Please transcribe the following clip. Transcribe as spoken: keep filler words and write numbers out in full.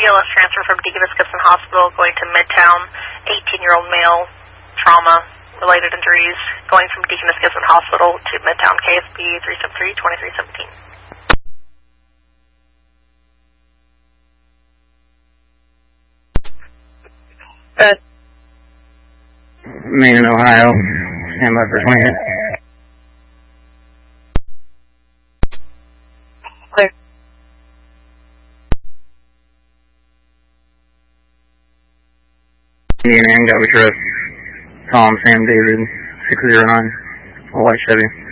B L S transfer from Deaconess Gibson Hospital going to Midtown, eighteen-year-old male, trauma-related injuries, going from Deaconess Gibson Hospital to Midtown, K S B three seven three, two three one seven. Good. Main in Ohio. Stand by for twenty-eight. Clear. Indian and Galveston. Tom Sam David, six zero nine. White Chevy.